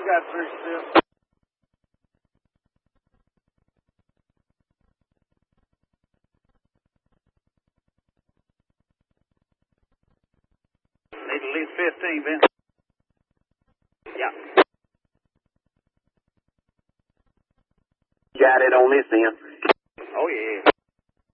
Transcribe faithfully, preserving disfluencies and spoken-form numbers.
got through still. Need at least fifteen, Vince. Yeah. Got it on this end. Oh, yeah.